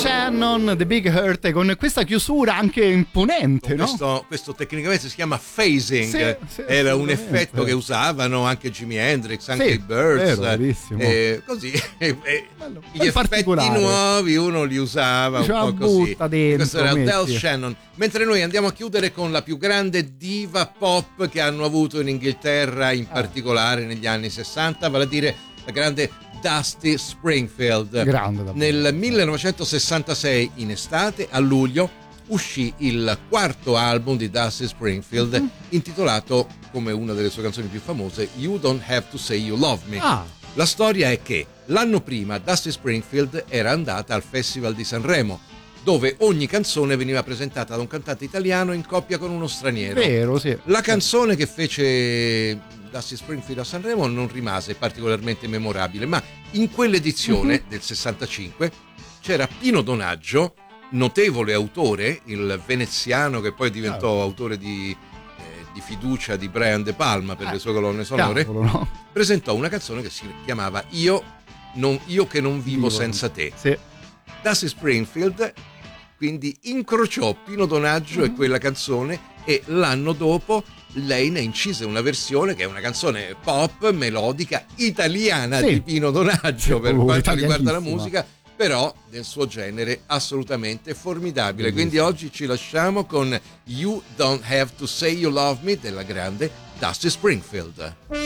Shannon, The Big Hurt, con questa chiusura anche imponente, no? Questo tecnicamente si chiama phasing, sì, era un effetto che usavano anche Jimi Hendrix, anche i Birds, così gli effetti nuovi uno li usava un po' così. Dentro, questo era Del Shannon. Mentre noi andiamo a chiudere con la più grande diva pop che hanno avuto in Inghilterra, in particolare negli anni 60, vale a dire la grande Dusty Springfield. Nel 1966, in estate, a luglio, uscì il quarto album di Dusty Springfield, intitolato, come una delle sue canzoni più famose, You Don't Have to Say You Love Me. La storia è che l'anno prima Dusty Springfield era andata al Festival di Sanremo, dove ogni canzone veniva presentata da un cantante italiano in coppia con uno straniero. Vero, sì. La canzone che fece Dusty Springfield a Sanremo non rimase particolarmente memorabile, ma in quell'edizione del 65 c'era Pino Donaggio, notevole autore, il veneziano che poi diventò autore di fiducia di Brian De Palma per le sue colonne sonore, presentò una canzone che si chiamava Io che non vivo senza te. Sì. Dusty Springfield quindi incrociò Pino Donaggio e quella canzone, e l'anno dopo lei ne incise una versione che è una canzone pop melodica italiana di Pino Donaggio, per quanto riguarda la musica, però nel suo genere assolutamente formidabile. Quindi oggi ci lasciamo con You Don't Have to Say You Love Me della grande Dusty Springfield.